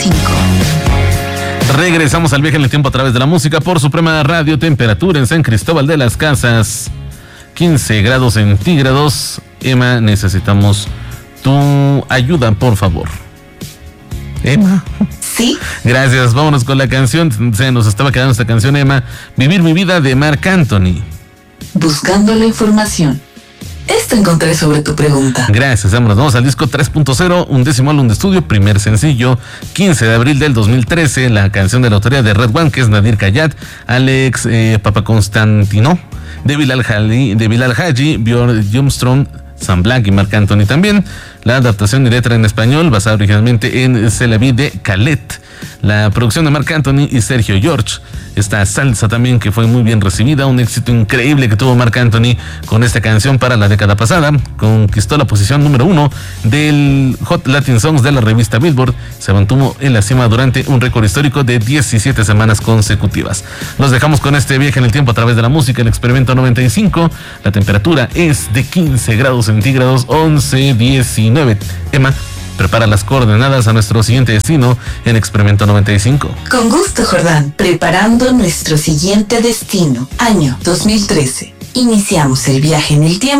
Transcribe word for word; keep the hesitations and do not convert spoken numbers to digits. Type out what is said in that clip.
cinco. Regresamos al viaje en el tiempo a través de la música por Suprema Radio. Temperatura en San Cristóbal de las Casas, quince grados centígrados. Emma, necesitamos tu ayuda, por favor. Emma. Sí. Gracias, vámonos con la canción. Se nos estaba quedando esta canción, Emma. Vivir mi vida, de Marc Anthony. Buscando la información. Esto encontré sobre tu pregunta. Gracias, vámonos. Vamos al disco tres punto cero, undécimo álbum de estudio, primer sencillo, quince de abril del dos mil trece. La canción de la autoría de Red One, que es Nadir Kayat, Alex eh, Papaconstantino, de Bilal Haji, de Bilal Haji, Björn Ljungström, Sam Black y Marc Anthony también. La adaptación de letra en español, basada originalmente en C'est la vie de Khaled. La producción de Marc Anthony y Sergio George. Esta salsa también, que fue muy bien recibida, un éxito increíble que tuvo Marc Anthony con esta canción para la década pasada. Conquistó la posición número uno del Hot Latin Songs de la revista Billboard. Se mantuvo en la cima durante un récord histórico de diecisiete semanas consecutivas. Los dejamos con este viaje en el tiempo a través de la música, el Experimento noventa y cinco. La temperatura es de quince grados centígrados, once diecinueve. Emma, prepara las coordenadas a nuestro siguiente destino en Experimento noventa y cinco. Con gusto, Jordán. Preparando nuestro siguiente destino. Año dos mil trece. Iniciamos el viaje en el tiempo